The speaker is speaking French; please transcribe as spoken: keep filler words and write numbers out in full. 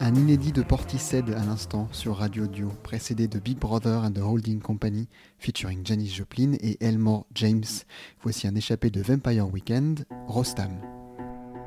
Un inédit de Portishead à l'instant sur Radio Dio, précédé de Big Brother and the Holding Company, featuring Janis Joplin et Elmore James. Voici un échappé de Vampire Weekend, Rostam.